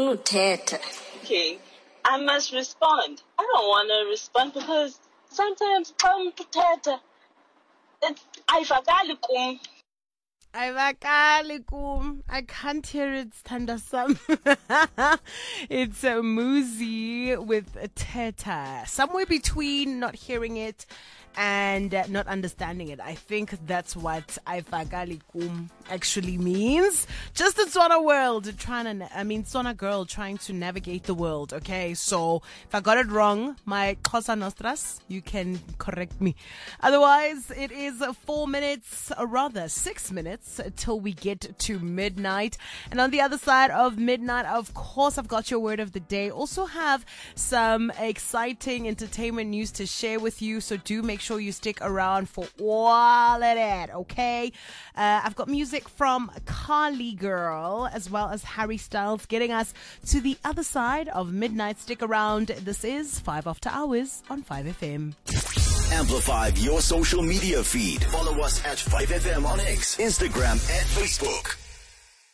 Okay, I must respond. I don't want to respond because sometimes it's ayivakali. I can't hear it, Thandasam. It's a Muzi with a teta. Somewhere between not hearing it and not understanding it. I think that's what ayivakali actually means. Just the Tswana world Tswana girl trying to navigate the world. Okay, so if I got it wrong, my Xhosa Nostras, you can correct me. Otherwise, it is 6 minutes till we get to midnight. And on the other side of midnight, of course, I've got your word of the day. Also have some exciting entertainment news to share with you. So do make sure you stick around for all of that, okay? I've got music from Carly Girl as well as Harry Styles getting us to the other side of midnight. Stick around. This is 5 After Hours on 5FM. Amplify your social media feed. Follow us at 5FM on X, Instagram, and Facebook.